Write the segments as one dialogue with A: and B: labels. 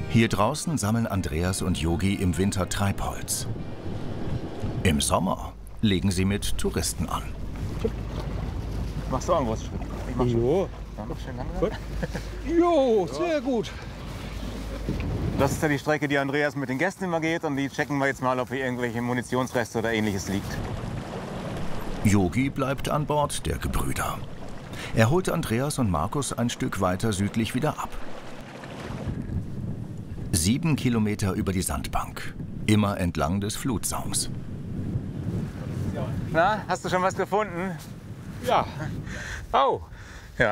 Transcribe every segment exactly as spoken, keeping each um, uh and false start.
A: Hier draußen sammeln Andreas und Yogi im Winter Treibholz. Im Sommer legen sie mit Touristen an.
B: Machst du auch einen Wurstschritt? Ich mach schon.
C: Jo.
B: Ja, noch schön langsam.
C: Jo, sehr gut.
B: Das ist ja die Strecke, die Andreas mit den Gästen immer geht. Und die checken wir jetzt mal, ob hier irgendwelche Munitionsreste oder Ähnliches liegt.
A: Yogi bleibt an Bord der Gebrüder. Er holt Andreas und Markus ein Stück weiter südlich wieder ab. Sieben Kilometer über die Sandbank, immer entlang des Flutsaums.
B: Na, hast du schon was gefunden?
C: Ja.
B: Oh. Ja.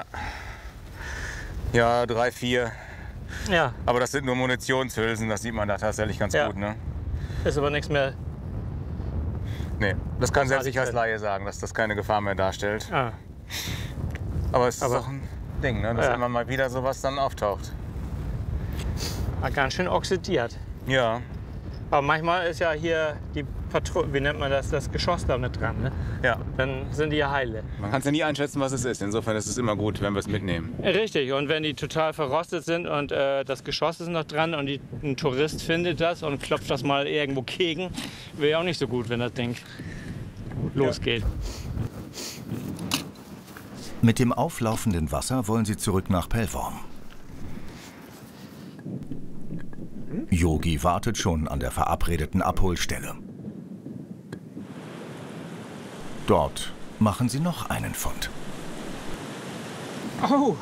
B: Ja, drei, vier.
C: Ja,
B: Aber das sind nur Munitionshülsen, das sieht man da tatsächlich ganz
C: Ja.
B: gut, ne?
C: ist aber nichts mehr.
B: Nee, das kann selbst
C: Großartig
B: ich als
C: drin.
B: Laie sagen, dass das keine Gefahr mehr darstellt.
C: Ah,
B: Aber es ist
C: Aber-
B: auch ein Ding, ne? Dass
C: Ja.
B: immer mal wieder sowas dann auftaucht.
C: war ganz schön oxidiert.
B: Ja,
C: Aber manchmal ist ja hier die Patrouille, wie nennt man das, das Geschoss da mit dran. Ne?
B: ja.
C: Dann sind die ja heile.
B: Man kann es ja nie einschätzen, was es ist. Insofern ist es immer gut, wenn wir es mitnehmen.
C: Richtig, und wenn die total verrostet sind und äh, das Geschoss ist noch dran und die, ein Tourist findet das und klopft das mal irgendwo gegen, wäre ja auch nicht so gut, wenn das Ding losgeht.
A: Mit dem auflaufenden Wasser wollen sie zurück nach Pellworm. Yogi wartet schon an der verabredeten Abholstelle. Dort machen sie noch einen Fund.
C: Oh!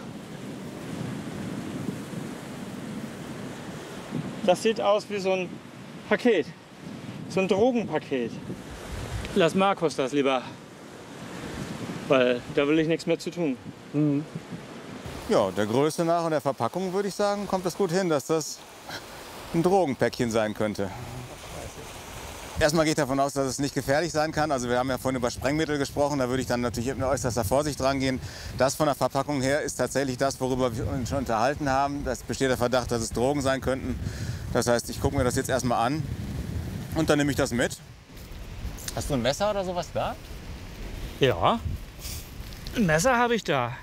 C: Das sieht aus wie so ein Paket. So ein Drogenpaket. Lass Markus das lieber. Weil da will ich nichts mehr zu tun.
B: Ja, der Größe nach und der Verpackung würde ich sagen, kommt das gut hin, dass das ein Drogenpäckchen sein könnte. Erstmal gehe ich davon aus, dass es nicht gefährlich sein kann. Also wir haben ja vorhin über Sprengmittel gesprochen, da würde ich dann natürlich mit äußerster Vorsicht rangehen. Das von der Verpackung her ist tatsächlich das, worüber wir uns schon unterhalten haben. Es besteht der Verdacht, dass es Drogen sein könnten. Das heißt, ich gucke mir das jetzt erstmal an und dann nehme ich das mit. Hast du ein Messer oder sowas da?
C: Ja. Ein Messer habe ich da.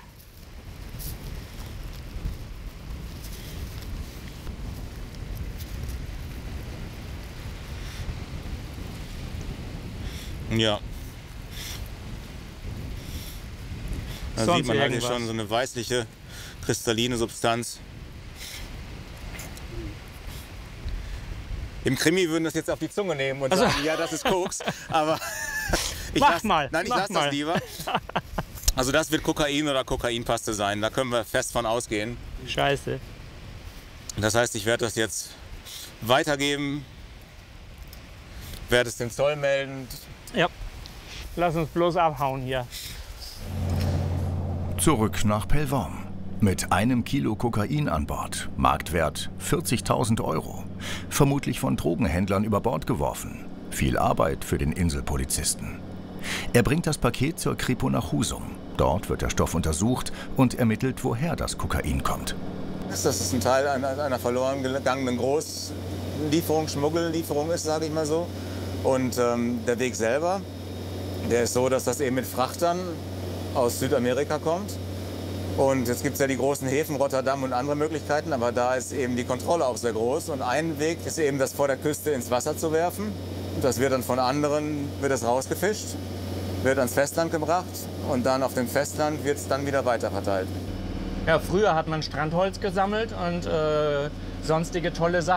B: Ja. Da
C: Sonst
B: sieht man halt hier
C: irgendwas?
B: schon so eine weißliche, kristalline Substanz. Im Krimi würden das jetzt auf die Zunge nehmen und
C: Also-
B: sagen, ja, das ist Koks. Aber ich
C: Mach
B: lass,
C: mal,
B: Nein, ich
C: mach
B: lasse
C: mal.
B: das lieber. Also das wird Kokain oder Kokainpaste sein. Da können wir fest von ausgehen.
C: Scheiße.
B: Das heißt, ich werde das jetzt weitergeben, werde es dem Zoll melden.
C: Ja. Lass uns bloß abhauen hier.
A: Zurück nach Pellworm. Mit einem Kilo Kokain an Bord. Marktwert vierzigtausend Euro. Vermutlich von Drogenhändlern über Bord geworfen. Viel Arbeit für den Inselpolizisten. Er bringt das Paket zur Kripo nach Husum. Dort wird der Stoff untersucht und ermittelt, woher das Kokain kommt.
B: Das ist ein Teil einer, einer verloren gegangenen Großlieferung, Schmuggellieferung ist, sage ich mal so. Und ähm, der Weg selber, der ist so, dass das eben mit Frachtern aus Südamerika kommt. Und jetzt gibt es ja die großen Häfen, Rotterdam und andere Möglichkeiten, aber da ist eben die Kontrolle auch sehr groß. Und ein Weg ist eben, das vor der Küste ins Wasser zu werfen. Und das wird dann von anderen wird das rausgefischt, wird ans Festland gebracht und dann auf dem Festland wird es dann wieder weiterverteilt.
C: Ja, früher hat man Strandholz gesammelt und äh, sonstige tolle Sachen.